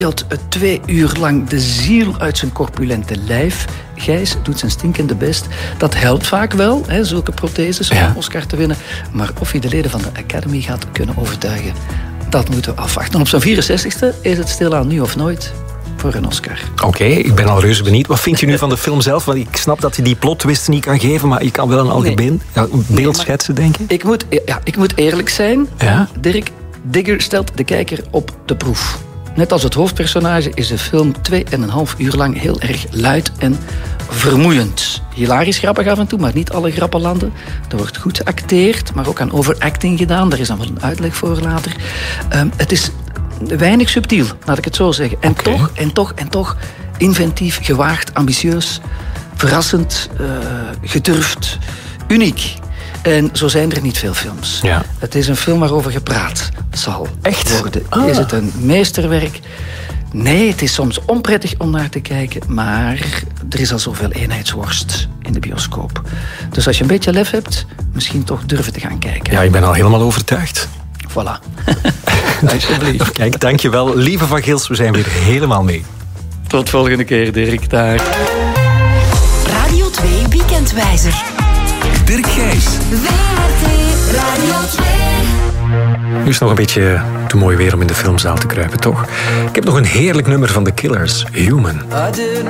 2 uur lang de ziel uit zijn corpulente lijf. Gijs doet zijn stinkende best. Dat helpt vaak wel, hè, zulke protheses, om een Oscar te winnen. Maar of hij de leden van de Academy gaat kunnen overtuigen, dat moeten we afwachten. En op zijn 64e is het stilaan nu of nooit voor een Oscar. Oké, ik ben al reuze benieuwd. Wat vind je nu van de film zelf? Want ik snap dat je die plot twist niet kan geven, maar je kan wel een algemeen beeld schetsen, denk ik. Ik moet eerlijk zijn. Ja? Dirk Digger stelt de kijker op de proef. Net als het hoofdpersonage is de film 2,5 uur lang heel erg luid en vermoeiend. Hilarisch grappig af en toe, maar niet alle grappen landen. Er wordt goed geacteerd, maar ook aan overacting gedaan. Daar is dan wel een uitleg voor later. Het is weinig subtiel, laat ik het zo zeggen. En toch inventief, gewaagd, ambitieus, verrassend, gedurfd, uniek. En zo zijn er niet veel films. Ja. Het is een film waarover gepraat zal worden. Is het een meesterwerk? Nee, het is soms onprettig om naar te kijken, maar er is al zoveel eenheidsworst in de bioscoop. Dus als je een beetje lef hebt, misschien toch durven te gaan kijken. Ja, ik ben al helemaal overtuigd. Voilà. Alsjeblieft. Kijk, dankjewel. Lieve van Gils, we zijn weer helemaal mee. Tot volgende keer, Dirk. Dag. Radio 2 Weekendwijzer. Dirk Gijs. WRT Radio 2. Nu is het nog een beetje te mooi weer om in de filmzaal te kruipen, toch? Ik heb nog een heerlijk nummer van The Killers, Human.